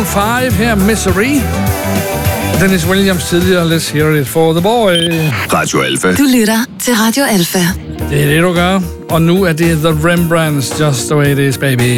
5 her, Misery. Dennis Williams tidligere, Let's Hear It for the Boy. Radio Alpha. Du lytter til Radio Alpha. Det er det, du gør. Og nu er det The Rembrandts, Just the Way It Is, baby.